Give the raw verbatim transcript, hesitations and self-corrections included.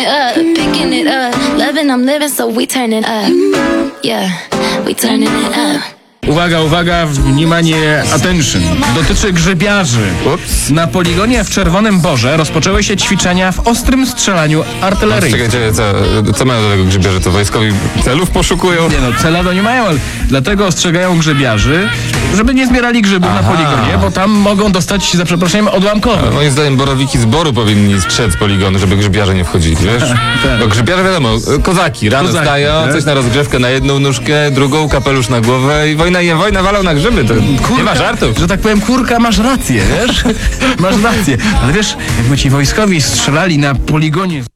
it up, picking it up, loving I'm living, so we turning up. Yeah, we turning it up. Uwaga, uwaga, wнимanie, attention. Dotyczy grzybiarzy. Ups. Na poligonie w Czerwonym Borze rozpoczęły się ćwiczenia w ostrym strzelaniu artyleryjskim. Czekajcie, co, co mają do tego grzybiarze? To wojskowi celów poszukują? Nie no, cela to nie mają, ale dlatego ostrzegają grzybiarzy, żeby nie zbierali grzybów Aha. na poligonie, bo tam mogą dostać, za przeproszeniem, odłamkowe. Moim zdaniem borowiki z boru powinni strzec z poligonu, żeby grzybiarze nie wchodzili, wiesz? tak. Bo grzybiarze wiadomo, kozaki, rano Kozaki, stają, tak? coś na rozgrzewkę na jedną nóżkę, drugą, kapelusz na głowę i wojna je wojna walą na grzyby, to Kurka, nie ma żartów. Że tak powiem, kurka, masz rację, wiesz? Masz rację. Ale wiesz, jakby ci wojskowi strzelali na poligonie...